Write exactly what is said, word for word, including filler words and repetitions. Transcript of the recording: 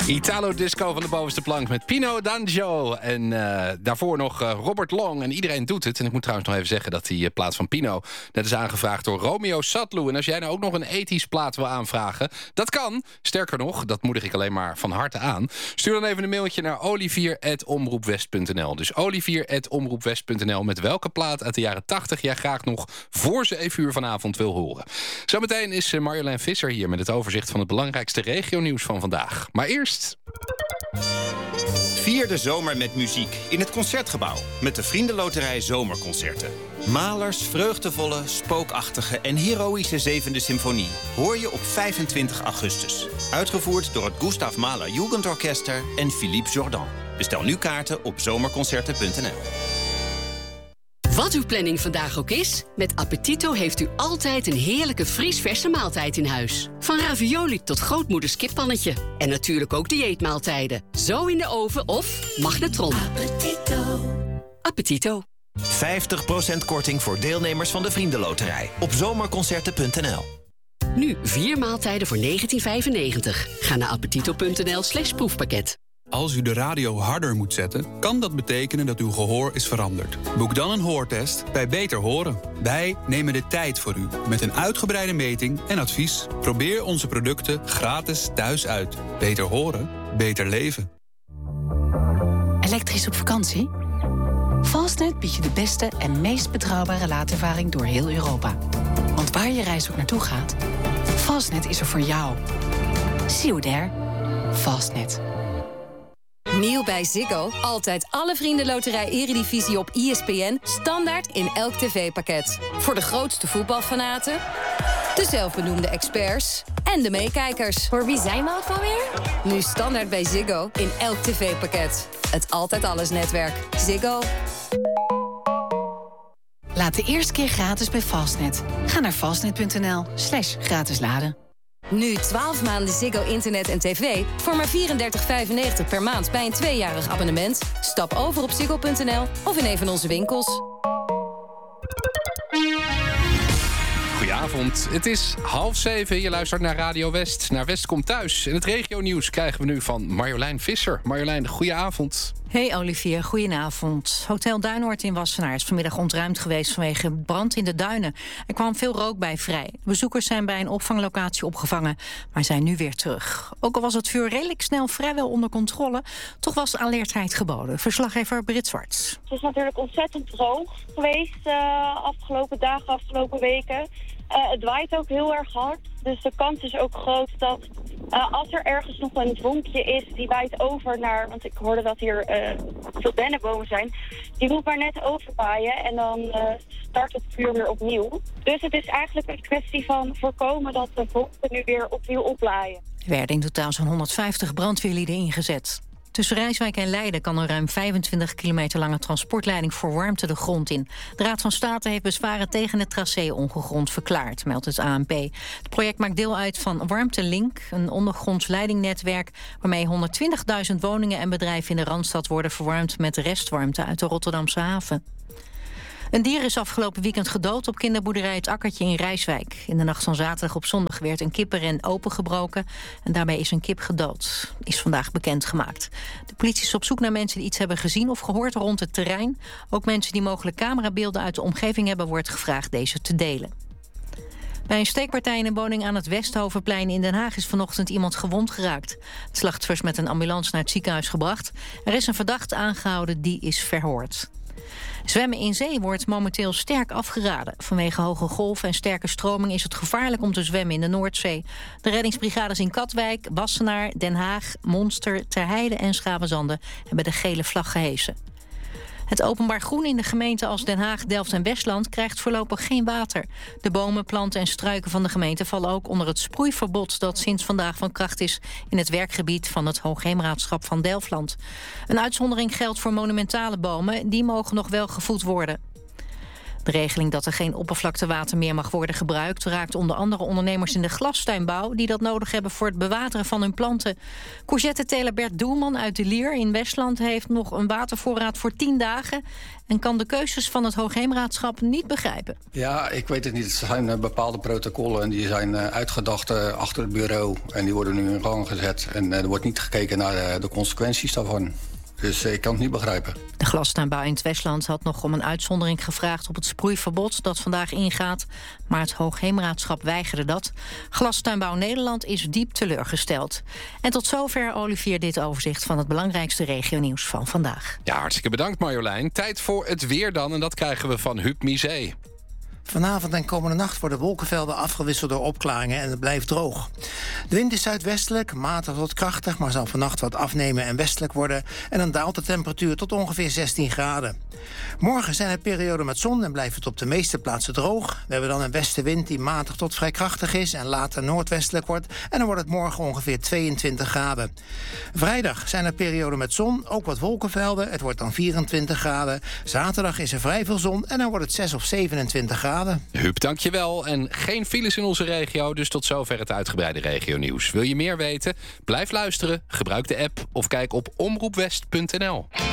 Italo Disco van de bovenste plank met Pino D'Angio. En uh, daarvoor nog uh, Robert Long. En iedereen doet het. En ik moet trouwens nog even zeggen dat die uh, plaat van Pino net is aangevraagd door Romeo Satlu. En als jij nou ook nog een ethisch plaat wil aanvragen, dat kan. Sterker nog, dat moedig ik alleen maar van harte aan. Stuur dan even een mailtje naar olivier at omroepwest punt n l. Dus olivier at omroepwest punt n l met welke plaat uit de jaren tachtig jij graag nog voor zeven uur vanavond wil horen. Zometeen is uh, Marjolein Visser hier met het overzicht van het belangrijkste regionieuws van vandaag. Maar eerst... Vier de zomer met muziek in het Concertgebouw met de Vriendenloterij Zomerconcerten. Mahlers vreugdevolle, spookachtige en heroïsche zevende symfonie hoor je op vijfentwintig augustus. Uitgevoerd door het Gustav Mahler Jugendorchester en Philippe Jordan. Bestel nu kaarten op zomerconcerten punt n l. Wat uw planning vandaag ook is, met Appetito heeft u altijd een heerlijke vriesverse maaltijd in huis. Van ravioli tot grootmoeders kippannetje. En natuurlijk ook dieetmaaltijden. Zo in de oven of magnetron. Appetito. Appetito. vijftig procent korting voor deelnemers van de Vriendenloterij. Op zomerconcerten punt n l. Nu vier maaltijden voor negentien vijfennegentig. Ga naar appetito punt n l slash proefpakket. Als u de radio harder moet zetten, kan dat betekenen dat uw gehoor is veranderd. Boek dan een hoortest bij Beter Horen. Wij nemen de tijd voor u met een uitgebreide meting en advies. Probeer onze producten gratis thuis uit. Beter horen, beter leven. Elektrisch op vakantie? Fastnet biedt je de beste en meest betrouwbare laadervaring door heel Europa. Want waar je reis ook naartoe gaat, Fastnet is er voor jou. See you there. Fastnet. Nieuw bij Ziggo. Altijd alle Vriendenloterij Eredivisie op I S P N. Standaard in elk tv-pakket. Voor de grootste voetbalfanaten, de zelfbenoemde experts en de meekijkers. Voor wie zijn we ook alweer? Nu standaard bij Ziggo in elk tv-pakket. Het Altijd Alles netwerk. Ziggo. Laat de eerste keer gratis bij Fastnet. Ga naar fastnet punt n l slash gratis laden. Nu twaalf maanden Ziggo internet en tv voor maar vierendertig vijfennegentig per maand bij een tweejarig abonnement. Stap over op ziggo punt n l of in een van onze winkels. Goedenavond, het is half zeven. Je luistert naar Radio West, naar West komt thuis. En het regionieuws krijgen we nu van Marjolein Visser. Marjolein, goedenavond. Hey Olivier, goedenavond. Hotel Duinoord in Wassenaar is vanmiddag ontruimd geweest vanwege brand in de duinen. Er kwam veel rook bij vrij. Bezoekers zijn bij een opvanglocatie opgevangen, maar zijn nu weer terug. Ook al was het vuur redelijk snel vrijwel onder controle, toch was alertheid geboden. Verslaggever Brit Zwarts. Het is natuurlijk ontzettend droog geweest uh, afgelopen dagen, afgelopen weken. Uh, het waait ook heel erg hard, dus de kans is ook groot dat uh, als er ergens nog een vonkje is, die waait over naar, want ik hoorde dat hier uh, veel dennenbomen zijn, die moet maar net overwaaien en dan uh, start het vuur weer opnieuw. Dus het is eigenlijk een kwestie van voorkomen dat de vonken nu weer opnieuw oplaaien. Er werden in totaal zo'n honderdvijftig brandweerlieden ingezet. Tussen Rijswijk en Leiden kan een ruim vijfentwintig kilometer lange transportleiding voor warmte de grond in. De Raad van State heeft bezwaren tegen het tracé ongegrond verklaard, meldt het A N P. Het project maakt deel uit van Warmtelink, een ondergronds leidingnetwerk waarmee honderdtwintigduizend woningen en bedrijven in de Randstad worden verwarmd met restwarmte uit de Rotterdamse haven. Een dier is afgelopen weekend gedood op kinderboerderij Het Akkertje in Rijswijk. In de nacht van zaterdag op zondag werd een kippenren opengebroken en daarbij is een kip gedood. Is vandaag bekendgemaakt. De politie is op zoek naar mensen die iets hebben gezien of gehoord rond het terrein. Ook mensen die mogelijk camerabeelden uit de omgeving hebben, wordt gevraagd deze te delen. Bij een steekpartij in een woning aan het Westhovenplein in Den Haag is vanochtend iemand gewond geraakt. Het slachtoffer is met een ambulance naar het ziekenhuis gebracht. Er is een verdachte aangehouden, die is verhoord. Zwemmen in zee wordt momenteel sterk afgeraden. Vanwege hoge golven en sterke stroming is het gevaarlijk om te zwemmen in de Noordzee. De reddingsbrigades in Katwijk, Wassenaar, Den Haag, Monster, Terheide en Schavenzande hebben de gele vlag gehesen. Het openbaar groen in de gemeenten als Den Haag, Delft en Westland krijgt voorlopig geen water. De bomen, planten en struiken van de gemeente vallen ook onder het sproeiverbod dat sinds vandaag van kracht is in het werkgebied van het Hoogheemraadschap van Delftland. Een uitzondering geldt voor monumentale bomen, die mogen nog wel gevoed worden. De regeling dat er geen oppervlaktewater meer mag worden gebruikt raakt onder andere ondernemers in de glastuinbouw die dat nodig hebben voor het bewateren van hun planten. Courgetteteler Bert Doelman uit de Lier in Westland heeft nog een watervoorraad voor tien dagen en kan de keuzes van het Hoogheemraadschap niet begrijpen. Ja, ik weet het niet. Het zijn uh, bepaalde protocollen en die zijn uh, uitgedacht uh, achter het bureau en die worden nu in gang gezet. En uh, er wordt niet gekeken naar uh, de consequenties daarvan. Dus ik kan het niet begrijpen. De glastuinbouw in het Westland had nog om een uitzondering gevraagd op het sproeiverbod dat vandaag ingaat. Maar het Hoogheemraadschap weigerde dat. Glastuinbouw Nederland is diep teleurgesteld. En tot zover, Olivier, dit overzicht van het belangrijkste regionieuws van vandaag. Ja, hartstikke bedankt Marjolein. Tijd voor het weer dan en dat krijgen we van Huub Misé. Vanavond en komende nacht worden wolkenvelden afgewisseld door opklaringen en het blijft droog. De wind is zuidwestelijk, matig tot krachtig, maar zal vannacht wat afnemen en westelijk worden. En dan daalt de temperatuur tot ongeveer zestien graden. Morgen zijn er perioden met zon en blijft het op de meeste plaatsen droog. We hebben dan een westenwind die matig tot vrij krachtig is en later noordwestelijk wordt. En dan wordt het morgen ongeveer tweeëntwintig graden. Vrijdag zijn er perioden met zon, ook wat wolkenvelden. Het wordt dan vierentwintig graden. Zaterdag is er vrij veel zon en dan wordt het zes of zevenentwintig graden. Huub, dankjewel. En geen files in onze regio, dus tot zover het uitgebreide regionieuws. Wil je meer weten? Blijf luisteren, gebruik de app of kijk op omroepwest punt n l.